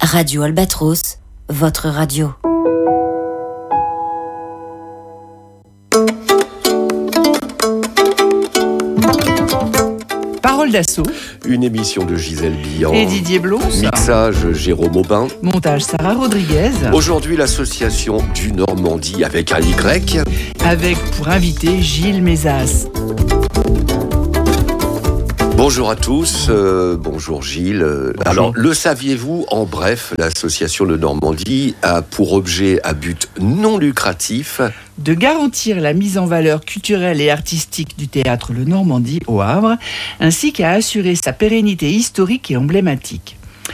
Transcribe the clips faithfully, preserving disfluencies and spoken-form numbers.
Radio Albatros, votre radio. Parole d'assaut. Une émission de Gisèle Billan. Et Didier Blons. Mixage Jérôme Aubin. Montage Sarah Rodriguez. Aujourd'hui, l'association du Normandie avec un Y. Avec pour invité Gilles Mézas. Bonjour à tous, euh, bonjour Gilles. Bonjour. Alors, le saviez-vous, en bref, l'association de Normandie a pour objet à but non lucratif de garantir la mise en valeur culturelle et artistique du théâtre Le Normandie au Havre, ainsi qu'à assurer sa pérennité historique et emblématique.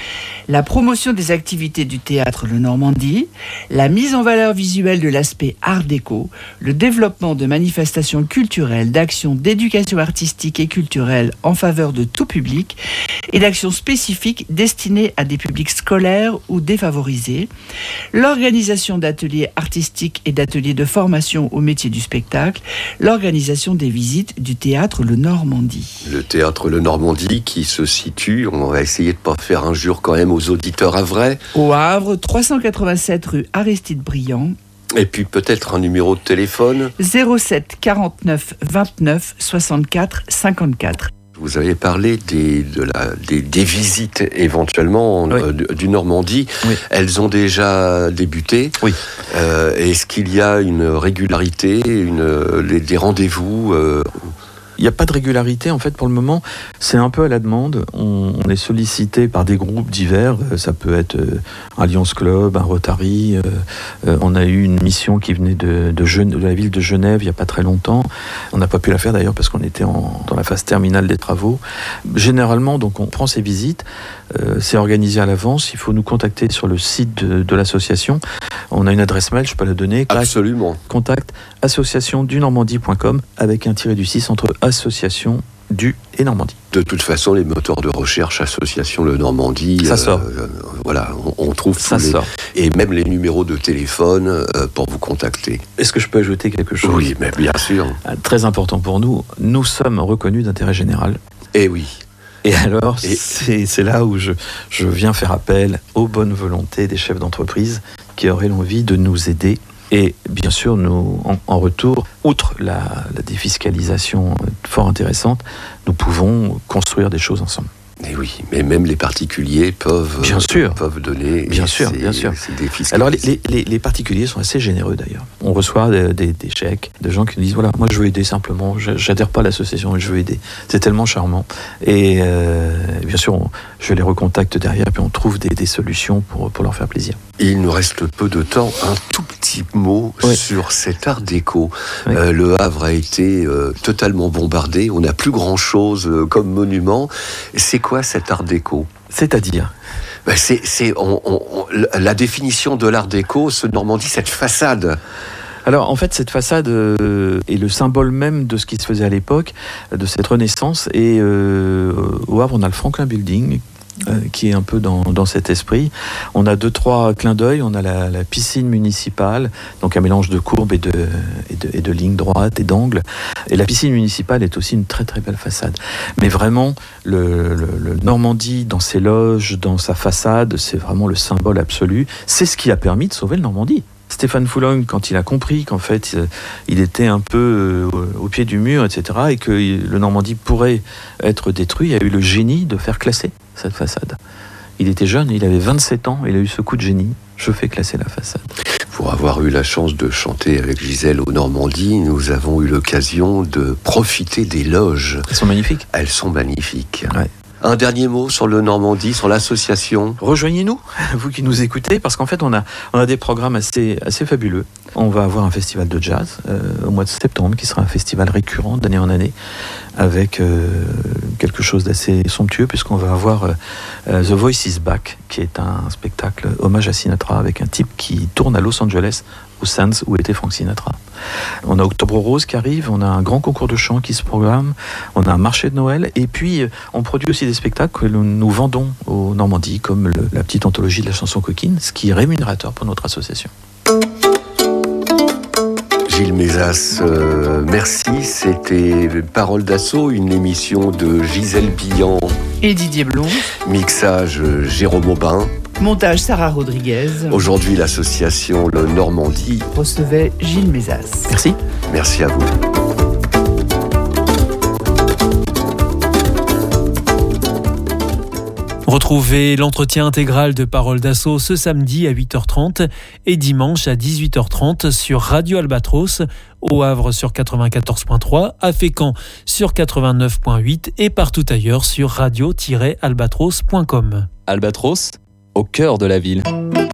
La promotion des activités du théâtre Le Normandie, la mise en valeur visuelle de l'aspect art déco, le développement de manifestations culturelles, d'actions d'éducation artistique et culturelle en faveur de tout public et d'actions spécifiques destinées à des publics scolaires ou défavorisés, l'organisation d'ateliers artistiques et d'ateliers de formation au métier du spectacle, l'organisation des visites du théâtre Le Normandie. Le théâtre Le Normandie qui se situe, on va essayer de ne pas faire injure quand même aux auditeurs havrais. Au Havre, trois cent quatre-vingt-sept rue Aristide Briand. Et puis peut-être un numéro de téléphone. zéro sept quarante-neuf vingt-neuf soixante-quatre cinquante-quatre. Vous avez parlé des, de la, des, des visites éventuellement oui. euh, du, du Normandie. Oui. Elles ont déjà débuté. Oui. Euh, est-ce qu'il y a une régularité, une, les, des rendez-vous euh... Il n'y a pas de régularité, en fait, pour le moment. C'est un peu à la demande. On, on est sollicité par des groupes divers. Ça peut être euh, un Lions Club, un Rotary. Euh, euh, on a eu une mission qui venait de, de, Gen- de la ville de Genève il n'y a pas très longtemps. On n'a pas pu la faire, d'ailleurs, parce qu'on était en, dans la phase terminale des travaux. Généralement, donc, on prend ces visites. Euh, c'est organisé à l'avance. Il faut nous contacter sur le site de, de l'association. On a une adresse mail, je peux la donner. Absolument. Contact association du normandie point com avec un tiré du six entre association du et Normandie. De toute façon, les moteurs de recherche association Le Normandie, ça sort. Euh, voilà, on, on trouve ça tous les, sort. Et même les numéros de téléphone euh, pour vous contacter. Est-ce que je peux ajouter quelque chose ? Oui, mais bien sûr. Très important pour nous. Nous sommes reconnus d'intérêt général. Eh oui. Et alors, Et... C'est, c'est là où je, je viens faire appel aux bonnes volontés des chefs d'entreprise qui auraient l'envie de nous aider. Et bien sûr, nous, en, en retour, outre la, la défiscalisation fort intéressante, nous pouvons construire des choses ensemble. Et oui, mais même les particuliers peuvent, bien sûr. peuvent donner. Bien sûr, ces, bien sûr. Ces Alors les, les, les particuliers sont assez généreux d'ailleurs. On reçoit des, des, des chèques, de gens qui nous disent voilà, moi je veux aider simplement, j'adhère pas à l'association, mais je veux aider. C'est tellement charmant. Et euh, bien sûr, on, je les recontacte derrière, puis on trouve des, des solutions pour, pour leur faire plaisir. Il nous reste peu de temps. Un tout petit mot oui. sur cet art déco. Oui. Euh, le Havre a été euh, totalement bombardé. On n'a plus grand-chose euh, comme monument. C'est quoi cet art déco ? C'est-à-dire ? ben c'est, c'est on, on, on, la définition de l'art déco, ce Normandie, cette façade. Alors en fait cette façade euh, est le symbole même de ce qui se faisait à l'époque, de cette renaissance. Et euh, au Havre on a le Franklin Building, Euh, qui est un peu dans, dans cet esprit. On a deux, trois clins d'œil. On a la, la piscine municipale, donc un mélange de courbes et de, et, de, et de lignes droites et d'angles. Et la piscine municipale est aussi une très très belle façade. Mais vraiment, le, le, le Normandie, dans ses loges, dans sa façade, c'est vraiment le symbole absolu. C'est ce qui a permis de sauver le Normandie. Stéphane Foulogne, quand il a compris qu'en fait, euh, il était un peu euh, au pied du mur, et cetera, et que le Normandie pourrait être détruit, il a eu le génie de faire classer cette façade. Il était jeune, il avait vingt-sept ans, il a eu ce coup de génie. Je fais classer la façade. Pour avoir eu la chance de chanter avec Gisèle au Normandie, nous avons eu l'occasion de profiter des loges. Elles sont magnifiques. Elles sont magnifiques. Ouais. Un dernier mot sur le Normandie, sur l'association. Rejoignez-nous, vous qui nous écoutez, parce qu'en fait, on a, on a des programmes assez, assez fabuleux. On va avoir un festival de jazz euh, au mois de septembre, qui sera un festival récurrent d'année en année, avec euh, quelque chose d'assez somptueux, puisqu'on va avoir euh, The Voice is Back, qui est un spectacle hommage à Sinatra, avec un type qui tourne à Los Angeles, au Sands où était Frank Sinatra. On a Octobre Rose qui arrive, on a un grand concours de chant qui se programme, on a un marché de Noël, et puis on produit aussi des spectacles que nous vendons au Normandie, comme le, la petite anthologie de la chanson coquine, ce qui est rémunérateur pour notre association. Gilles Mézas, euh, merci. C'était Parole d'assaut, une émission de Gisèle Billan. Et Didier Blonde. Mixage Jérôme Aubin. Montage Sarah Rodriguez. Aujourd'hui, l'association Le Normandie recevait Gilles Mézas. Merci. Merci à vous. Retrouvez l'entretien intégral de Parole d'Assaut ce samedi à huit heures trente et dimanche à dix-huit heures trente sur Radio Albatros, au Havre sur quatre-vingt-quatorze point trois, à Fécamp sur quatre-vingt-neuf point huit et partout ailleurs sur radio tiret albatros point com. Albatros, au cœur de la ville.